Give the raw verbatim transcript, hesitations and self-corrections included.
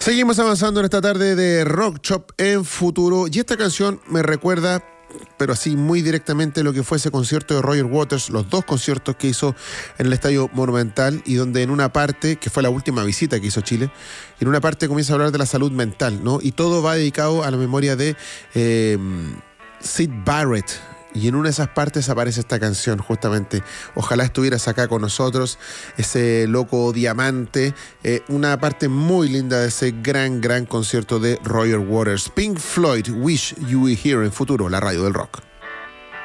Seguimos avanzando en esta tarde de Rock Shop en Futuro, y esta canción me recuerda, pero así muy directamente, lo que fue ese concierto de Roger Waters, los dos conciertos que hizo en el Estadio Monumental, y donde en una parte, que fue la última visita que hizo Chile, en una parte comienza a hablar de la salud mental, ¿no? Y todo va dedicado a la memoria de eh, Syd Barrett. Y en una de esas partes aparece esta canción, justamente. Ojalá estuvieras acá con nosotros, ese loco diamante. Eh, una parte muy linda de ese gran, gran concierto de Roger Waters. Pink Floyd, Wish You Were Here en Futuro, la radio del rock.